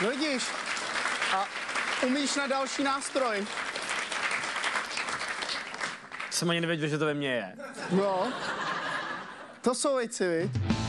No vidíš. A umíš na další nástroj. Jsem ani nevěděl, že to ve mně je. No. To jsou věci, viď?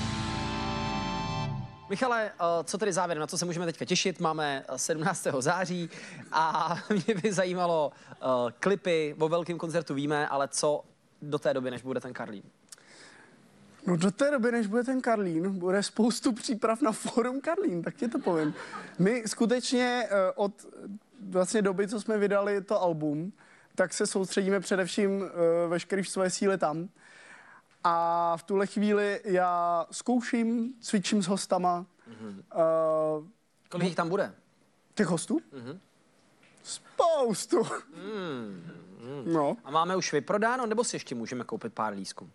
Michale, co tedy závěrem, na co se můžeme teďka těšit? Máme 17. září a mě by zajímalo klipy, o velkém koncertu víme, ale co do té doby, než bude ten Karlín? No do té doby, než bude ten Karlín, bude spoustu příprav na Fórum Karlín, tak ti to povím. My skutečně od vlastně doby, co jsme vydali to album, tak se soustředíme především veškerý svoje síly tam. A v tuhle chvíli já zkouším, cvičím s hostama. Kolik jich tam bude? Těch hostů? Spoustu. No. A máme už vyprodáno, nebo si ještě můžeme koupit pár lístků?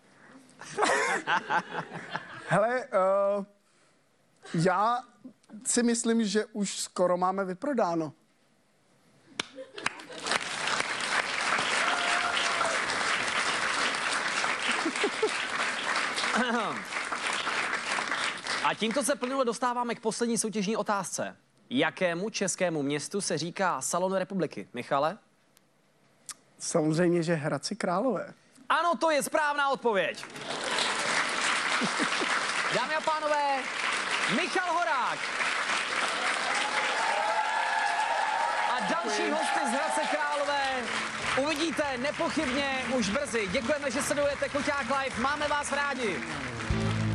Hele, já si myslím, že už skoro máme vyprodáno. A tímto se plynule dostáváme k poslední soutěžní otázce. Jakému českému městu se říká Salon Republiky? Michale? Samozřejmě, že Hradci Králové. Ano, to je správná odpověď. Dámy a pánové, Michal Horák. A další hosty z Hradce Králové uvidíte nepochybně už brzy. Děkujeme, že sledujete Koťák Live. Máme vás rádi.